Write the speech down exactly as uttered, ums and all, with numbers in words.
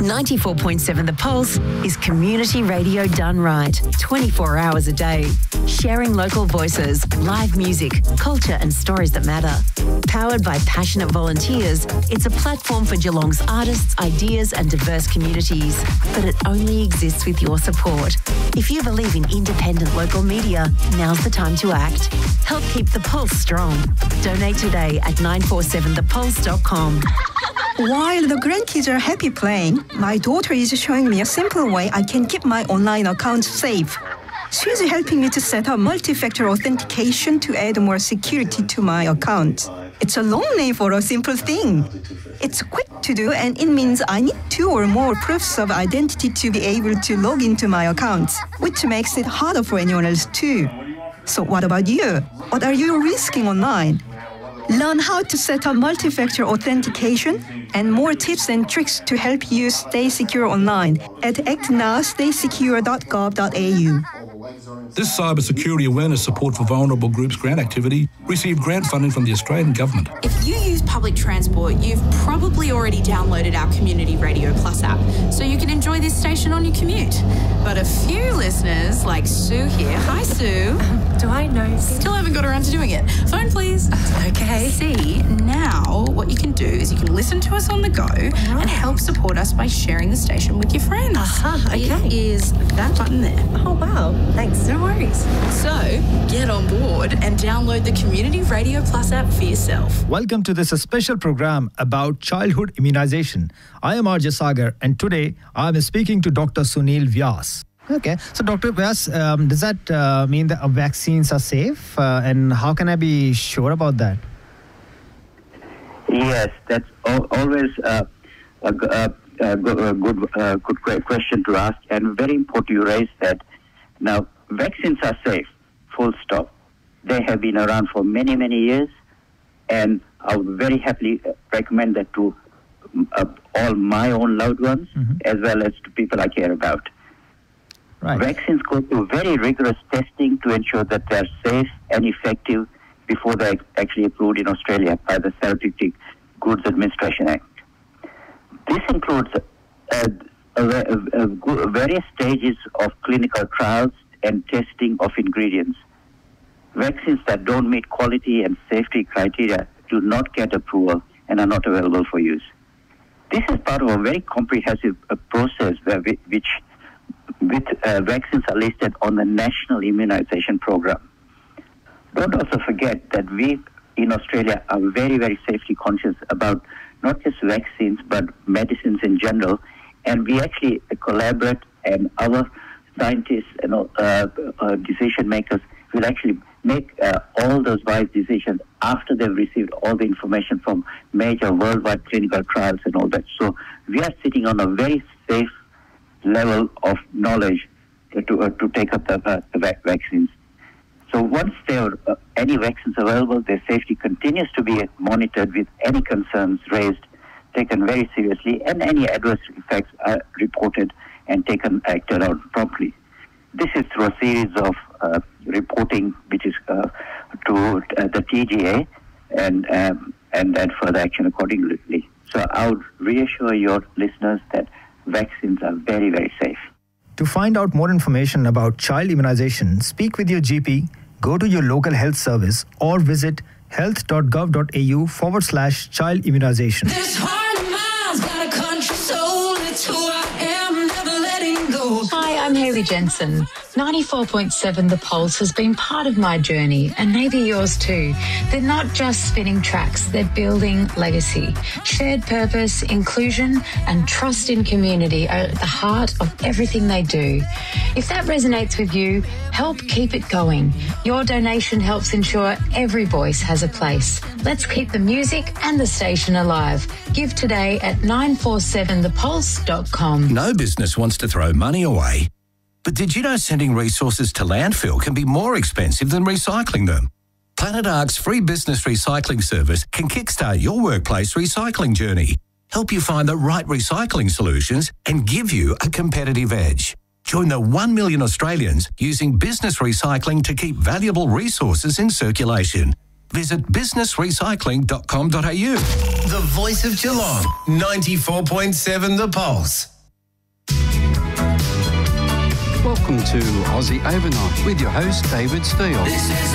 ninety-four point seven The Pulse is community radio done right, twenty-four hours a day. Sharing local voices, live music, culture and stories that matter. Powered by passionate volunteers, it's a platform for Geelong's artists, ideas and diverse communities. But it only exists with your support. If you believe in independent local media, now's the time to act. Help keep The Pulse strong. Donate today at nine four seven the pulse dot com. While the grandkids are happy playing, my daughter is showing me a simple way I can keep my online account safe. She's helping me to set up multi-factor authentication to add more security to my account. It's a long name for a simple thing. It's quick to do and it means I need two or more proofs of identity to be able to log into my account, which makes it harder for anyone else too. So what about you? What are you risking online? Learn how to set up multi-factor authentication and more tips and tricks to help you stay secure online at act now stay secure dot gov dot a u. This cybersecurity awareness support for vulnerable groups grant activity received grant funding from the Australian Government. If you use public transport, you've probably already downloaded our Community Radio Plus app, so you can enjoy this station on your commute. But a few listeners, like Sue here, hi Sue. Um, do I know? Still haven't got around to doing it. Phone please. Uh, okay. See, now what you can do is you can listen to us on the go right. and help support us by sharing the station with your friends. Uh-huh, okay. It is that button there. Oh wow, thanks. No worries. So, get on board and download the Community Radio Plus app for yourself. Welcome to this special program about childhood immunization. I am R J Sagar and today I am speaking to Doctor Sunil Vyas. Okay, so Doctor Vyas, um, does that uh, mean that vaccines are safe uh, and how can I be sure about that? Yes, that's al- always uh, a, a, a good, uh, good question to ask and very important you raise that. Now, vaccines are safe, full stop. They have been around for many, many years, and I would very happily recommend that to uh, all my own loved ones, mm-hmm. as well as to people I care about. Right. Vaccines go through very rigorous testing to ensure that they're safe and effective before they're actually approved in Australia by the Therapeutic Goods Administration Act. This includes uh, uh, uh, various stages of clinical trials and testing of ingredients. Vaccines that don't meet quality and safety criteria do not get approval and are not available for use. This is part of a very comprehensive uh, process where we, which with uh, vaccines are listed on the National Immunization Program. Don't also forget that we in Australia are very, very safety conscious about not just vaccines but medicines in general, and we actually collaborate, and our scientists and uh, uh, decision makers will actually make uh, all those wise decisions after they've received all the information from major worldwide clinical trials and all that. So we are sitting on a very safe level of knowledge to uh, to take up the, uh, the vac- vaccines. So once there are uh, any vaccines available, their safety continues to be monitored with any concerns raised, taken very seriously, and any adverse effects are reported and taken acted on promptly. This is through a series of uh, reporting, which is uh, to uh, the T G A, and um, and then further action accordingly. So I would reassure your listeners that vaccines are very, very safe. To find out more information about child immunization, speak with your G P, go to your local health service, or visit health.gov.au forward slash child immunization. Hi, I'm Hayley Jensen. ninety-four point seven The Pulse has been part of my journey, and maybe yours too. They're not just spinning tracks, they're building legacy. Shared purpose, inclusion, and trust in community are at the heart of everything they do. If that resonates with you, help keep it going. Your donation helps ensure every voice has a place. Let's keep the music and the station alive. Give today at nine four seven the pulse dot com. No business wants to throw money away. But did you know sending resources to landfill can be more expensive than recycling them? Planet Ark's free business recycling service can kickstart your workplace recycling journey, help you find the right recycling solutions, and give you a competitive edge. Join the one million Australians using business recycling to keep valuable resources in circulation. Visit business recycling dot com dot a u. The voice of Geelong, ninety-four point seven The Pulse. Welcome to Aussie Overnight with your host, David Steele. This is